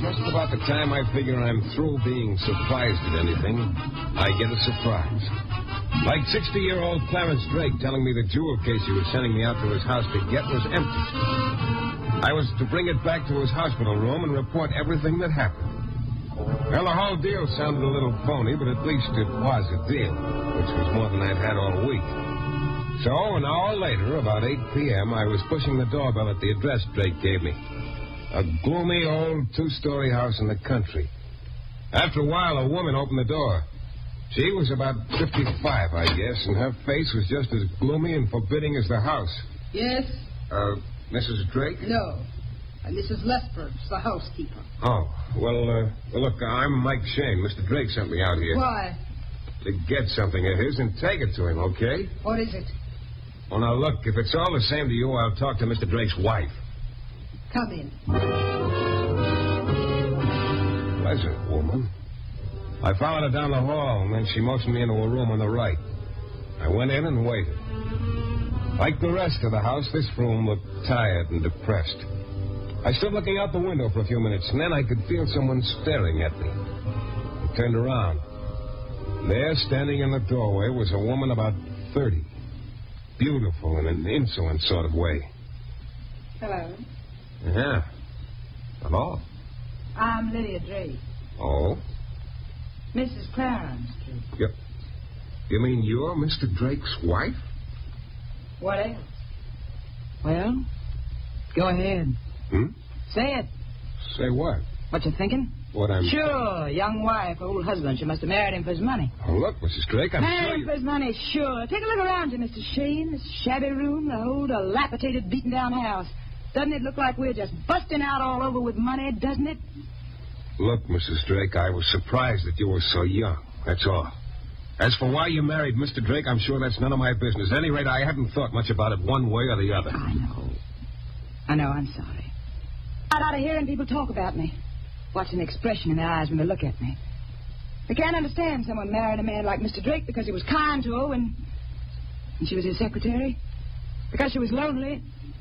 just about the time I figure I'm through being surprised at anything, I get a surprise. Like 60-year-old Clarence Drake telling me the jewel case he was sending me out to his house to get was empty. I was to bring it back to his hospital room and report everything that happened. Well, the whole deal sounded a little phony, but at least it was a deal, which was more than I'd had all week. So, an hour later, about 8 p.m., I was pushing the doorbell at the address Drake gave me. A gloomy old two-story house in the country. After a while, a woman opened the door. She was about 55, I guess, and her face was just as gloomy and forbidding as the house. Yes? Mrs. Drake? No. Mrs. Lethbridge, the housekeeper. Oh, well, look, I'm Mike Shane. Mr. Drake sent me out here. Why? To get something of his and take it to him, okay? What is it? Well, now, look, if it's all the same to you, I'll talk to Mr. Drake's wife. Come in. Pleasant woman. I followed her down the hall, and then she motioned me into a room on the right. I went in and waited. Like the rest of the house, this room looked tired and depressed. I stood looking out the window for a few minutes, and then I could feel someone staring at me. I turned around. There, standing in the doorway, was a woman about 30. Beautiful in an insolent sort of way. Hello. Yeah. Hello. I'm Lydia Drake. Oh? Mrs. Clarence Drake. You mean you're Mr. Drake's wife? What else? Well, go ahead. Say it. Say what? What you thinking? What I'm... Sure, young wife, old husband. She must have married him for his money. Oh, look, Mrs. Drake, I'm married sure him for his money, sure. Take a look around you, Mr. Shane. This shabby room, the whole dilapidated, beaten-down house. Doesn't it look like we're just busting out all over with money, doesn't it? Look, Mrs. Drake, I was surprised that you were so young. That's all. As for why you married Mr. Drake, I'm sure that's none of my business. At any rate, I haven't thought much about it one way or the other. I know, I'm sorry. I'm out of hearing people talk about me. Watch an expression in their eyes when they look at me. They can't understand someone married a man like Mr. Drake because he was kind to her when she was his secretary. Because she was lonely.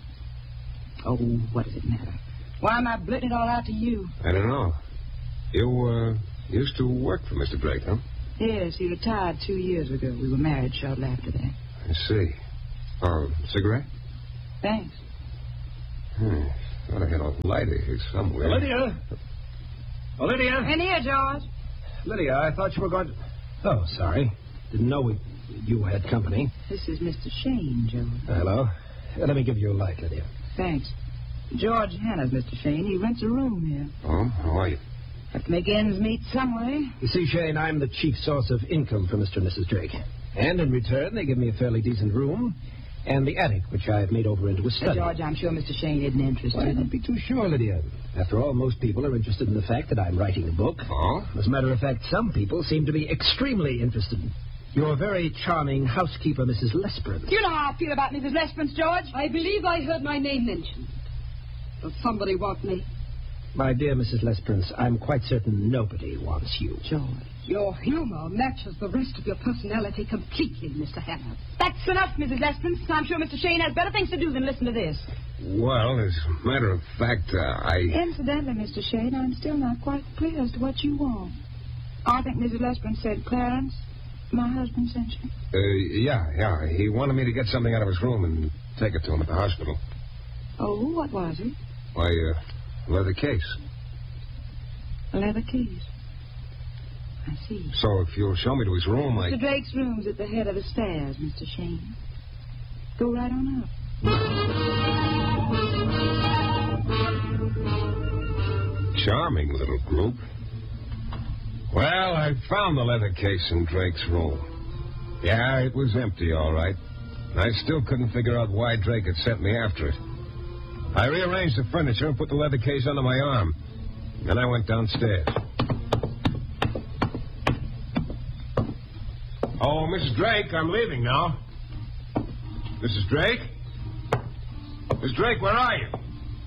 Oh, what does it matter? Why am I blurting it all out to you? I don't know. You, used to work for Mr. Drake, huh? Yes, he retired 2 years ago. We were married shortly after that. I see. Oh, cigarette? Thanks. Thought I had a lighter here somewhere. Lydia! Oh, Lydia! In here, George. Lydia, I thought you were going to... Oh, sorry. Didn't know you had company. This is Mr. Shane, George. Hello. Let me give you a light, Lydia. Thanks. George Hanna's Mr. Shane. He rents a room here. Oh, how are you? Have to make ends meet some way. You see, Shane, I'm the chief source of income for Mr. and Mrs. Drake. And in return, they give me a fairly decent room and the attic, which I've made over into a study. George, I'm sure Mr. Shane isn't interested. Well, don't be too sure, Lydia. After all, most people are interested in the fact that I'm writing a book. Oh? As a matter of fact, some people seem to be extremely interested. Your very charming housekeeper, Mrs. Lesperance. You know how I feel about Mrs. Lesperance, George. I believe I heard my name mentioned. Does somebody want me? My dear Mrs. Lesperance, I'm quite certain nobody wants you. George. Your humor matches the rest of your personality completely, Mr. Hanna. That's enough, Mrs. Lesperance. I'm sure Mr. Shane has better things to do than listen to this. Well, as a matter of fact, Incidentally, Mr. Shane, I'm still not quite clear as to what you want. I think Mrs. Lesperance said, Clarence, my husband sent you. Yeah. He wanted me to get something out of his room and take it to him at the hospital. Oh, what was it? Why, leather case. Leather case. I see. So if you'll show me to his room, Mr. Drake's room's at the head of the stairs, Mr. Shane. Go right on up. Charming little group. Well, I found the leather case in Drake's room. Yeah, it was empty, all right. I still couldn't figure out why Drake had sent me after it. I rearranged the furniture and put the leather case under my arm. Then I went downstairs. Oh, Mrs. Drake, I'm leaving now. Mrs. Drake? Miss Drake, where are you?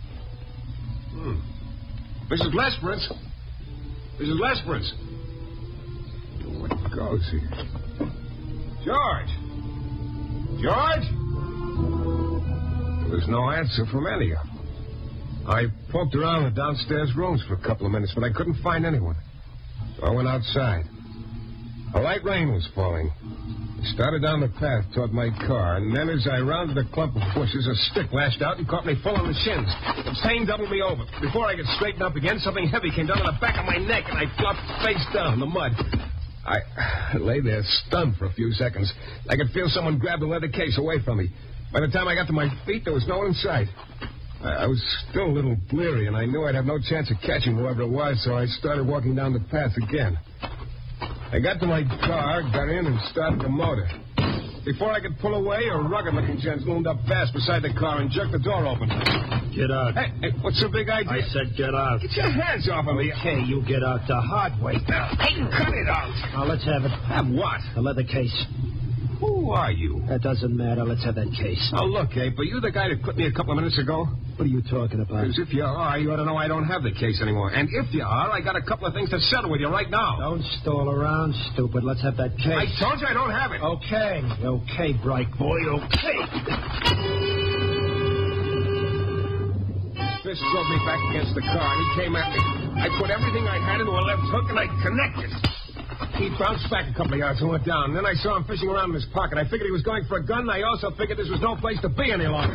Mrs. Lesperance? Mrs. Lesperance? What goes here? George? George? There was no answer from any of them. I poked around the downstairs rooms for a couple of minutes, but I couldn't find anyone. So I went outside. A light rain was falling. I started down the path toward my car, and then as I rounded a clump of bushes, a stick lashed out and caught me full on the shins. The pain doubled me over. Before I could straighten up again, something heavy came down on the back of my neck, and I flopped face down in the mud. I lay there stunned for a few seconds. I could feel someone grab the leather case away from me. By the time I got to my feet, there was no one in sight. I was still a little bleary, and I knew I'd have no chance of catching whoever it was, so I started walking down the path again. I got to my car, got in, and started the motor. Before I could pull away, a rugged-looking gent loomed up fast beside the car and jerked the door open. Get out. Hey, what's the big idea? I said get out. Get your hands off of me. Okay, you get out the hard way. Hey, cut it out. Now, let's have it. Have what? The leather case. Who are you? That doesn't matter. Let's have that case. Oh, look, Abe, are you the guy that quit me a couple of minutes ago? What are you talking about? As if you are, you ought to know I don't have the case anymore. And if you are, I got a couple of things to settle with you right now. Don't stall around, stupid. Let's have that case. I told you I don't have it. Okay. Okay, bright boy. Okay. His fist drove me back against the car, and he came at me. I put everything I had into a left hook, and I connected. He bounced back a couple of yards and went down. Then I saw him fishing around in his pocket. I figured he was going for a gun, and I also figured this was no place to be any longer.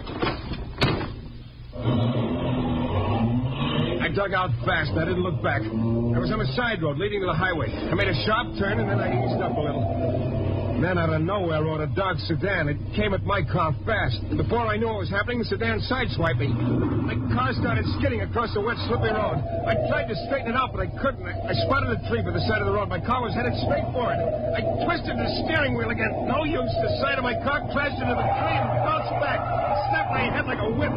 I dug out fast. I didn't look back. I was on a side road leading to the highway. I made a sharp turn, and then I eased up a little. And then out of nowhere rode a Dodge sedan. It came at my car fast. And before I knew what was happening, the sedan sideswiped me. My car started skidding across the wet, slippery road. I tried to straighten it out, but I couldn't. I spotted a tree by the side of the road. My car was headed straight for it. I twisted the steering wheel again. No use. The side of my car crashed into the tree and bounced back. It snapped my head like a whip.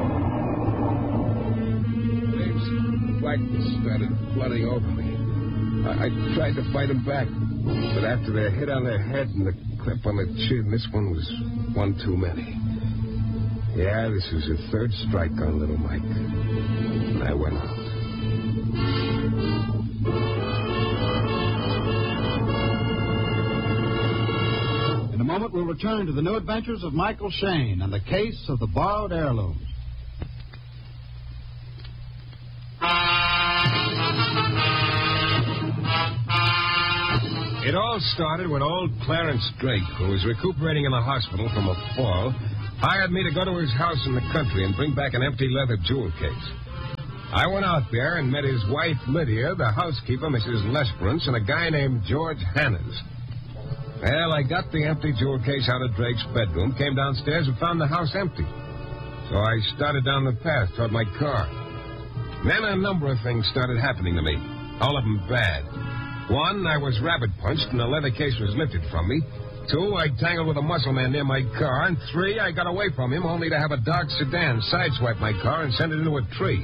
Waves of blackness started flooding over me. I tried to fight them back. But after the hit on their head and the clip on the chin, this one was one too many. Yeah, this was the third strike on little Mike. And I went out. In a moment, we'll return to the new adventures of Michael Shayne and the case of the borrowed heirloom. It all started when old Clarence Drake, who was recuperating in the hospital from a fall, hired me to go to his house in the country and bring back an empty leather jewel case. I went out there and met his wife, Lydia, the housekeeper, Mrs. Lesperance, and a guy named George Hanners. Well, I got the empty jewel case out of Drake's bedroom, came downstairs, and found the house empty. So I started down the path toward my car. Then a number of things started happening to me, all of them bad. 1, I was rabbit-punched and the leather case was lifted from me. 2, I tangled with a muscle man near my car. And 3, I got away from him only to have a Dodge sedan sideswipe my car and send it into a tree.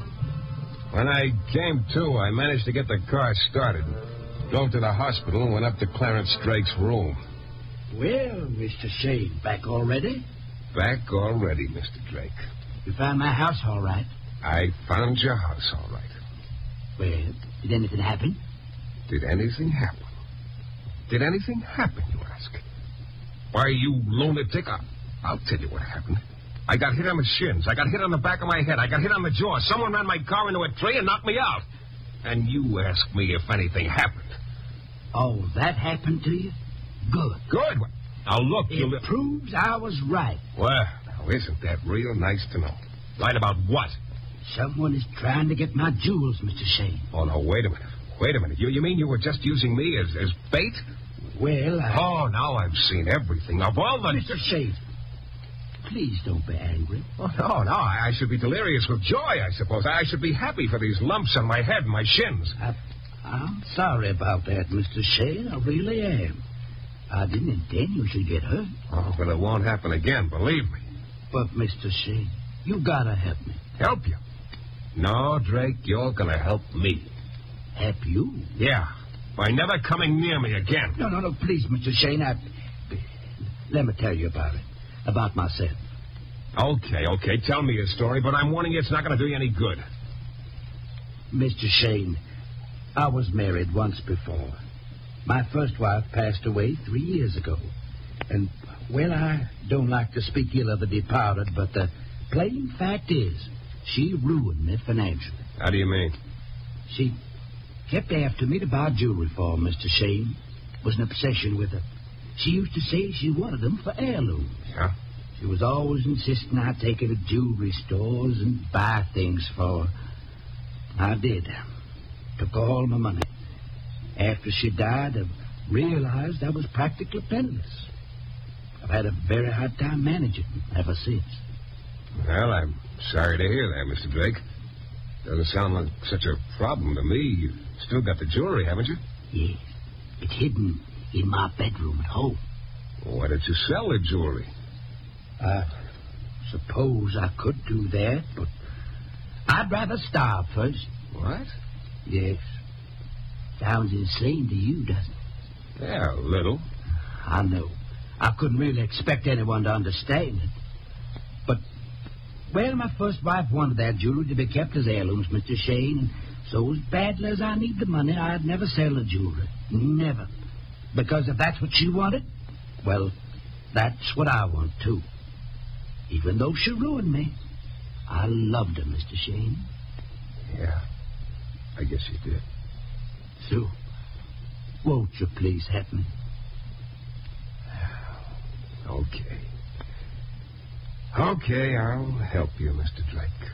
When I came to, I managed to get the car started. Drove to the hospital and went up to Clarence Drake's room. Well, Mr. Shayne, back already? Back already, Mr. Drake. You found my house all right? I found your house all right. Well, did anything happen? Did anything happen? Did anything happen, you ask? Why, you lunatic, I'll tell you what happened. I got hit on the shins. I got hit on the back of my head. I got hit on the jaw. Someone ran my car into a tree and knocked me out. And you ask me if anything happened. Oh, that happened to you? Good. Good? Now, look, It proves I was right. Well, now, isn't that real nice to know? Right about what? Someone is trying to get my jewels, Mr. Shayne. Oh, no, wait a minute. Wait a minute. You mean you were just using me as bait? Well, Oh, now I've seen everything. Of all the... Mr. Shayne, please don't be angry. Oh, no. I should be delirious with joy, I suppose. I should be happy for these lumps on my head and my shins. I'm sorry about that, Mr. Shayne. I really am. I didn't intend you should get hurt. Oh, but it won't happen again, believe me. But, Mr. Shayne, you gotta help me. Help you? No, Drake, you're gonna help me. Help you? Yeah, by never coming near me again. No, please, Mr. Shayne, let me tell you about it. About myself. Okay, tell me your story, but I'm warning you it's not going to do you any good. Mr. Shayne, I was married once before. My first wife passed away 3 years ago. And, well, I don't like to speak ill of the departed, but the plain fact is, She ruined me financially. How do you mean? She kept after me to buy jewelry for Mr. Shane. Was an obsession with her. She used to say she wanted them for heirlooms. Yeah? She was always insisting I take her to jewelry stores and buy things for her. I did. Took all my money. After she died, I realized I was practically penniless. I've had a very hard time managing ever since. Well, I'm sorry to hear that, Mr. Drake. Doesn't sound like such a problem to me. You've still got the jewelry, haven't you? Yes. It's hidden in my bedroom at home. Well, why did you sell the jewelry? I suppose I could do that, but I'd rather starve first. What? Yes. Sounds insane to you, doesn't it? Yeah, a little. I know. I couldn't really expect anyone to understand it. But, well, my first wife wanted that jewelry to be kept as heirlooms, Mr. Shane, and so as badly as I need the money, I'd never sell the jewelry. Never. Because if that's what she wanted, well, that's what I want, too. Even though she ruined me, I loved her, Mr. Shane. Yeah, I guess you did. So, won't you please help me? Okay. Okay, I'll help you, Mr. Drake.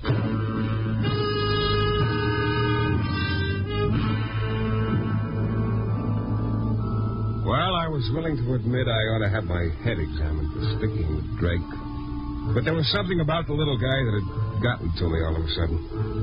Well, I was willing to admit I ought to have my head examined for sticking with Drake. But there was something about the little guy that had gotten to me all of a sudden.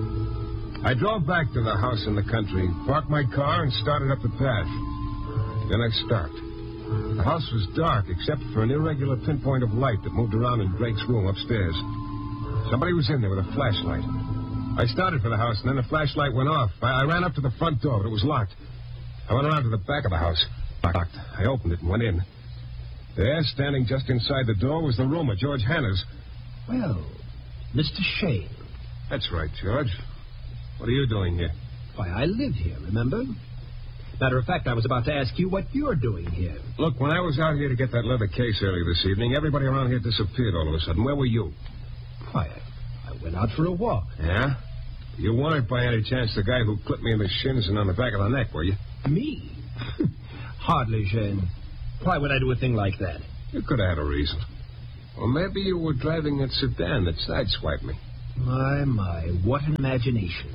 I drove back to the house in the country, parked my car, and started up the path. Then I stopped. The house was dark, except for an irregular pinpoint of light that moved around in Drake's room upstairs. Somebody was in there with a flashlight. I started for the house, and then the flashlight went off. I ran up to the front door, but it was locked. I went around to the back of the house. Locked. I opened it and went in. There, standing just inside the door, was the room of George Hanna's. Well, Mr. Shane. That's right, George. What are you doing here? Why, I live here, remember? Matter of fact, I was about to ask you what you're doing here. Look, when I was out here to get that leather case earlier this evening, everybody around here disappeared all of a sudden. Where were you? Why, I went out for a walk. Yeah? You weren't by any chance the guy who clipped me in the shins and on the back of the neck, were you? Me? Hardly, Shane. Why would I do a thing like that? You could have had a reason. Or maybe you were driving that sedan that sideswiped me. My, what an imagination.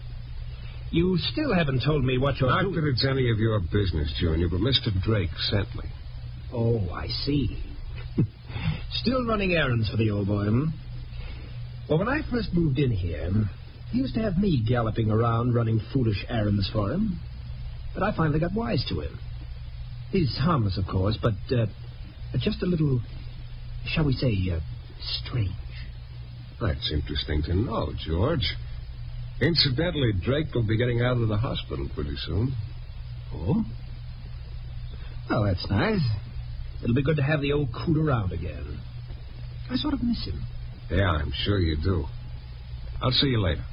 You still haven't told me what you're doing. Not that it's any of your business, Junior, but Mr. Drake sent me. Oh, I see. Still running errands for the old boy, hmm? Well, when I first moved in here, he used to have me galloping around running foolish errands for him. But I finally got wise to him. He's harmless, of course, but just a little, shall we say, strange. That's interesting to know, George. Incidentally, Drake will be getting out of the hospital pretty soon. Oh? Well, that's nice. It'll be good to have the old coot around again. I sort of miss him. Yeah, I'm sure you do. I'll see you later.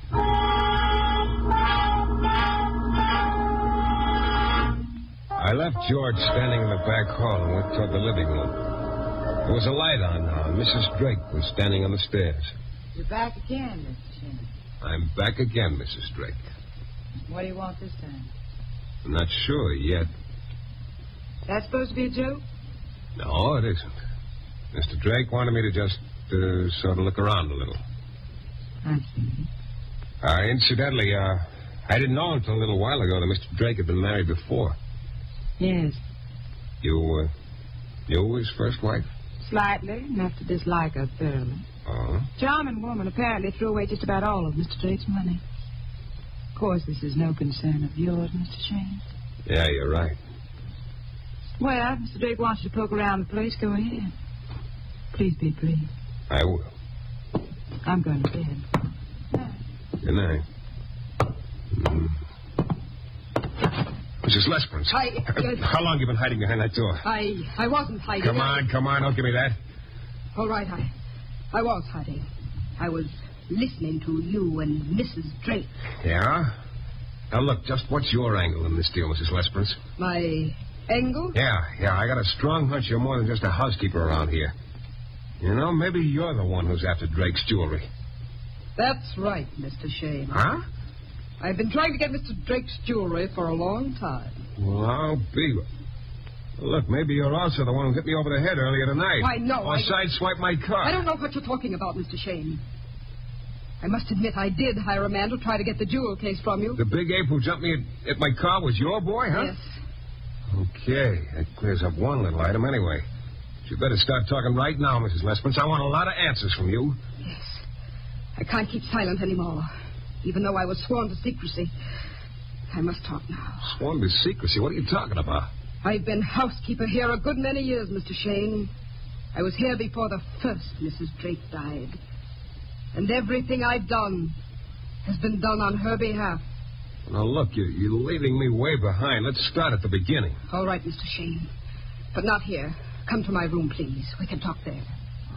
I left George standing in the back hall and went toward the living room. There was a light on now, and Mrs. Drake was standing on the stairs. You're back again, Mr. Shane. I'm back again, Mrs. Drake. What do you want this time? I'm not sure yet. That's supposed to be a joke? No, it isn't. Mr. Drake wanted me to just sort of look around a little. I see. Incidentally, I didn't know until a little while ago that Mr. Drake had been married before. Yes. You his first wife? Slightly, enough to dislike her thoroughly. Oh? Charming woman, apparently threw away just about all of Mr. Drake's money. Of course, this is no concern of yours, Mr. Shane. Yeah, you're right. Well, if Mr. Drake wants you to poke around the place, go ahead. Please be brief. I will. I'm going to bed. Good night. Mrs. Lesperance. How long have you been hiding behind that door? I wasn't hiding. Come on, don't give me that. All right, I was hiding. I was listening to you and Mrs. Drake. Yeah? Now, look, just what's your angle in this deal, Mrs. Lesperance? My angle? Yeah, I got a strong hunch you're more than just a housekeeper around here. You know, maybe you're the one who's after Drake's jewelry. That's right, Mr. Shane. Huh? I've been trying to get Mr. Drake's jewelry for a long time. Well, I'll be... Look, maybe you're also the one who hit me over the head earlier tonight. Why, no, Or sideswiped my car. I don't know what you're talking about, Mr. Shane. I must admit I did hire a man to try to get the jewel case from you. The big ape who jumped me at my car was your boy, huh? Yes. Okay, that clears up one little item anyway. But you better start talking right now, Mrs. Lespence. I want a lot of answers from you. Yes. I can't keep silent anymore. Even though I was sworn to secrecy, I must talk now. Sworn to secrecy? What are you talking about? I've been housekeeper here a good many years, Mr. Shane. I was here before the first Mrs. Drake died. And everything I've done has been done on her behalf. Now, look, you're leaving me way behind. Let's start at the beginning. All right, Mr. Shane. But not here. Come to my room, please. We can talk there.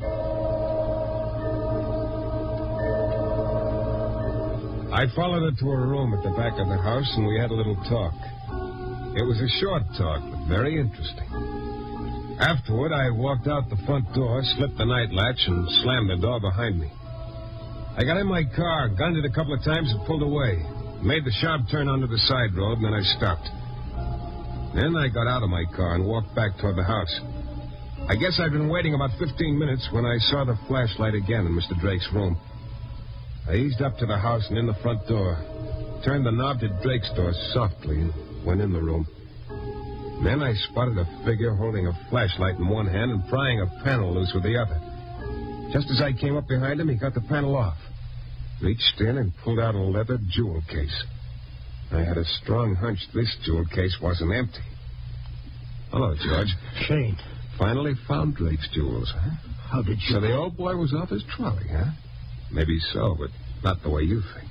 I followed her to her room at the back of the house, and we had a little talk. It was a short talk, but very interesting. Afterward, I walked out the front door, slipped the night latch, and slammed the door behind me. I got in my car, gunned it a couple of times, and pulled away. Made the sharp turn onto the side road, and then I stopped. Then I got out of my car and walked back toward the house. I guess I'd been waiting about 15 minutes when I saw the flashlight again in Mr. Drake's room. I eased up to the house and in the front door, turned the knob to Drake's door softly, and went in the room. Then I spotted a figure holding a flashlight in one hand and prying a panel loose with the other. Just as I came up behind him, he got the panel off, reached in and pulled out a leather jewel case. I had a strong hunch this jewel case wasn't empty. Hello, George. Shane. Finally found Drake's jewels, huh? How did you... So the old boy was off his trolley, huh? Maybe so, but not the way you think.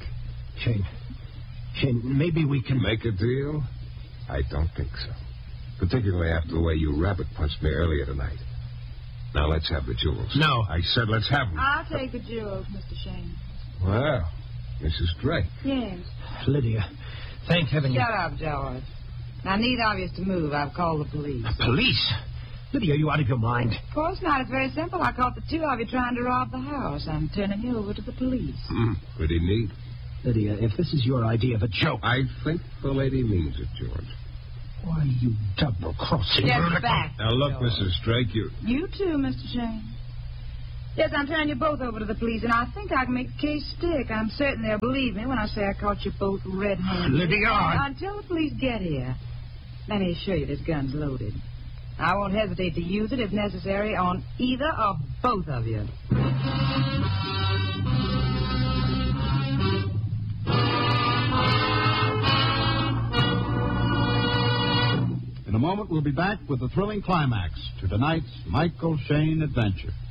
Shane, maybe we can... Make a deal? I don't think so. Particularly after the way you rabbit punched me earlier tonight. Now, let's have the jewels. No. I said let's have them. I'll take the jewels, Mr. Shane. Well, Mrs. Drake. Yes. Lydia, thank heaven you... Shut up, George. Now, neither of you is to move. I've called the police. The police? Lydia, are you out of your mind? Of course not. It's very simple. I caught the two of you trying to rob the house. I'm turning you over to the police. Pretty neat. Lydia, if this is your idea of a joke... I think the lady means it, George. Why, you double-crossing... Get back. Now, look, George. Mrs. Drake, you... You too, Mr. Shane. Yes, I'm turning you both over to the police, and I think I can make the case stick. I'm certain they'll believe me when I say I caught you both red-handed. Lydia, Until the police get here, let me assure you this gun's loaded. I won't hesitate to use it if necessary on either or both of you. In a moment, we'll be back with the thrilling climax to tonight's Michael Shane adventure.